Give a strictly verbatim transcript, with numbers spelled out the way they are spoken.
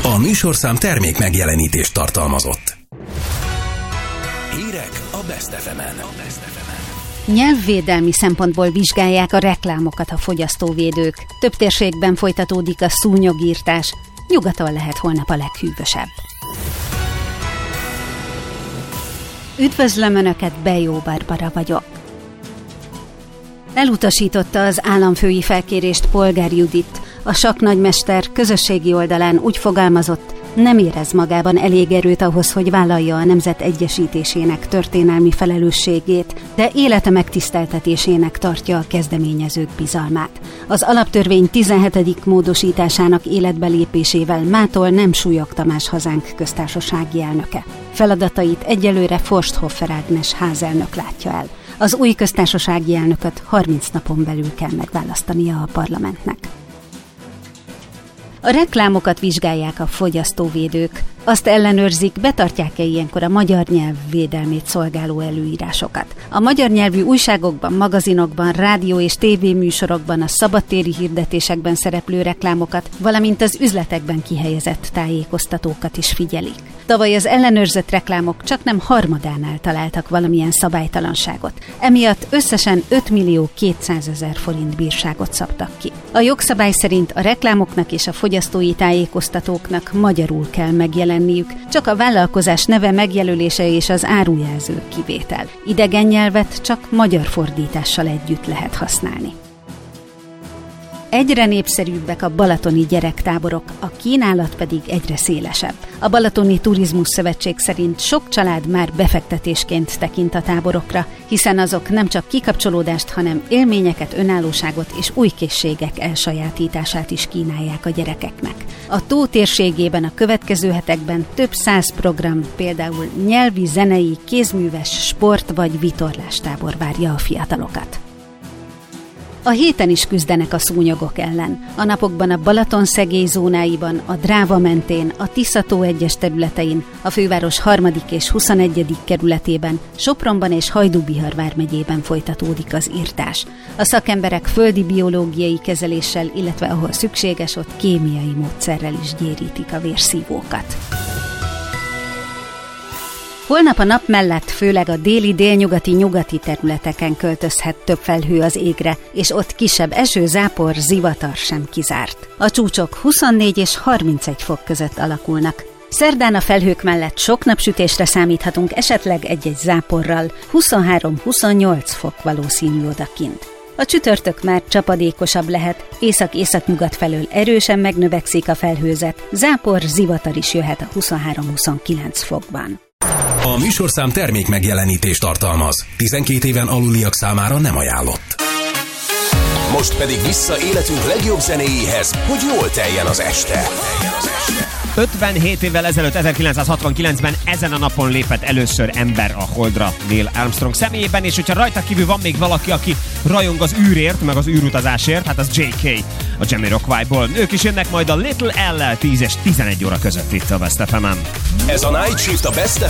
A műsorszám termék megjelenítést tartalmazott. Hírek a Best ef emen. Nyelvvédelmi szempontból vizsgálják a reklámokat a fogyasztóvédők. Több térségben folytatódik a szúnyogírtás. Nyugaton lehet holnap a leghűvösebb. Üdvözlöm Önöket, Bejó Barbara vagyok. Elutasította az államfői felkérést Polgár Judit. A sakknagymester közösségi oldalán úgy fogalmazott, nem érez magában elég erőt ahhoz, hogy vállalja a nemzet egyesítésének történelmi felelősségét, de élete megtiszteltetésének tartja a kezdeményezők bizalmát. Az alaptörvény tizenhetedik módosításának életbe lépésével mától nem súlyog Tamás hazánk köztársasági elnöke. Feladatait egyelőre Forsthoffer Ágnes házelnök látja el. Az új köztársasági elnököt harminc napon belül kell megválasztania a parlamentnek. A reklámokat vizsgálják a fogyasztóvédők. Azt ellenőrzik, betartják-e ilyenkor a magyar nyelv védelmét szolgáló előírásokat. A magyar nyelvű újságokban, magazinokban, rádió és tévéműsorokban, a szabadtéri hirdetésekben szereplő reklámokat, valamint az üzletekben kihelyezett tájékoztatókat is figyelik. Tavaly az ellenőrzött reklámok csaknem harmadánál találtak valamilyen szabálytalanságot. Emiatt összesen öt millió kétszázezer forint bírságot szabtak ki. A jogszabály szerint a reklámoknak és a fogyasztói tájékoztatóknak magyarul kell megjelenniük, csak a vállalkozás neve megjelölése és az árujelző kivétel. Idegen nyelvet csak magyar fordítással együtt lehet használni. Egyre népszerűbbek a balatoni gyerektáborok, a kínálat pedig egyre szélesebb. A Balatoni Turizmus Szövetség szerint sok család már befektetésként tekint a táborokra, hiszen azok nem csak kikapcsolódást, hanem élményeket, önállóságot és új készségek elsajátítását is kínálják a gyerekeknek. A tó térségében a következő hetekben több száz program, például nyelvi, zenei, kézműves, sport vagy vitorlástábor várja a fiatalokat. A héten is küzdenek a szúnyogok ellen. A napokban a Balaton-szegély zónáiban, a Dráva mentén, a Tisza-tó egyes területein, a főváros harmadik és huszonegyedik kerületében, Sopronban és Hajdú-Bihar vármegyében folytatódik az irtás. A szakemberek földi biológiai kezeléssel, illetve ahol szükséges, ott kémiai módszerrel is gyérítik a vérszívókat. Holnap a nap mellett főleg a déli, délnyugati, nyugati területeken költözhet több felhő az égre, és ott kisebb eső, zápor, zivatar sem kizárt. A csúcsok huszonnégy és harmincegy fok között alakulnak. Szerdán a felhők mellett sok napsütésre számíthatunk, esetleg egy-egy záporral, huszonhárom-huszonnyolc fok valószínű odakint. A csütörtök már csapadékosabb lehet, észak-északnyugat felől erősen megnövekszik a felhőzet, zápor, zivatar is jöhet a huszonhárom-huszonkilenc fokban. A műsorszám termék megjelenítést tartalmaz. tizenkét éven aluliak számára nem ajánlott. Most pedig vissza életünk legjobb zenéjéhez, hogy jól teljen az este. ötvenhét évvel ezelőtt, ezerkilencszázhatvankilencben ezen a napon lépett először ember a Holdra Neil Armstrong személyében, és hogyha rajta kívül van még valaki, aki rajong az űrért, meg az űrutazásért, hát az jé ká a Jamiroquaiból. Ők is jönnek majd a Little L-lel tíz és tizenegy óra között itt a Best ef emen. Ez a Night Shift a Best ef